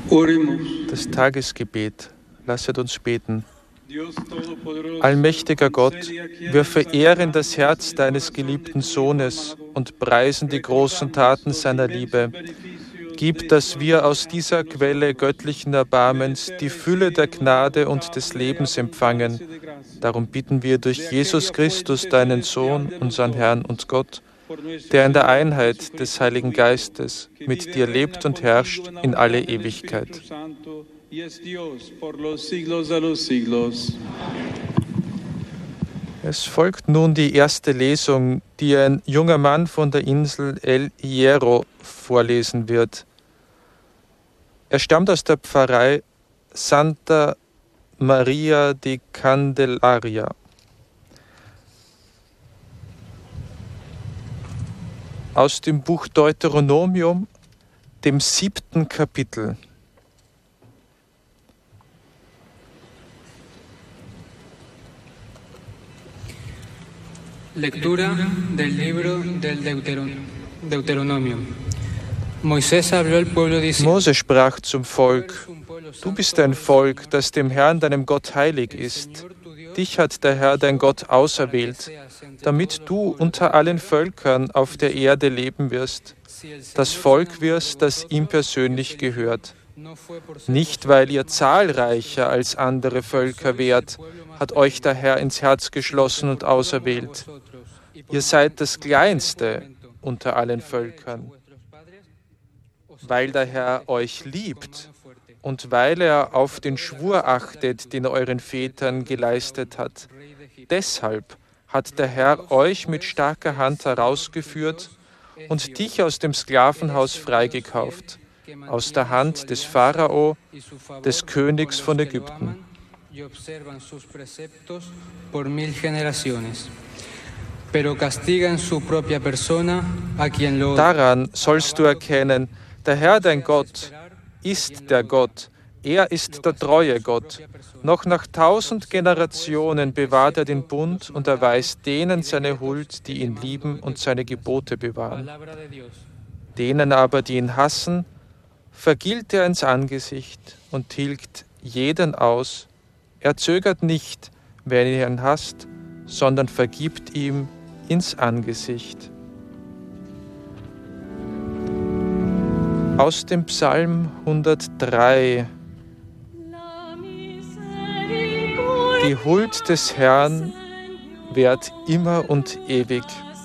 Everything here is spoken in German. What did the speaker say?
Oremos. Das Tagesgebet. Lasset uns beten. Allmächtiger Gott, wir verehren das Herz deines geliebten Sohnes und preisen die großen Taten seiner Liebe. Gib, dass wir aus dieser Quelle göttlichen Erbarmens die Fülle der Gnade und des Lebens empfangen. Darum bitten wir durch Jesus Christus, deinen Sohn, unseren Herrn und Gott, der in der Einheit des Heiligen Geistes mit dir lebt und herrscht in alle Ewigkeit. Es folgt nun die erste Lesung, die ein junger Mann von der Insel El Hierro vorlesen wird. Er stammt aus der Pfarrei Santa Maria de Candelaria. Aus dem Buch Deuteronomium, dem 7. Kapitel. Lectura del libro del Deuteronomio. Mose sprach zum Volk: Du bist ein Volk, das dem Herrn, deinem Gott, heilig ist. Dich hat der Herr, dein Gott, auserwählt, damit du unter allen Völkern auf der Erde leben wirst, das Volk wirst, das ihm persönlich gehört. Nicht, weil ihr zahlreicher als andere Völker wärt, hat euch der Herr ins Herz geschlossen und auserwählt. Ihr seid das Kleinste unter allen Völkern. Weil der Herr euch liebt und weil er auf den Schwur achtet, den er euren Vätern geleistet hat. Deshalb hat der Herr euch mit starker Hand herausgeführt und dich aus dem Sklavenhaus freigekauft, aus der Hand des Pharao, des Königs von Ägypten. Daran sollst du erkennen, der Herr, dein Gott, ist der Gott, er ist der treue Gott. Noch nach 1000 Generationen bewahrt er den Bund und erweist denen seine Huld, die ihn lieben und seine Gebote bewahren. Denen aber, die ihn hassen, vergilt er ins Angesicht und tilgt jeden aus. Er zögert nicht, wenn ihr ihn hasst, sondern vergibt ihm ins Angesicht. Aus dem Psalm 103. Die Huld des Herrn währt immer und ewig.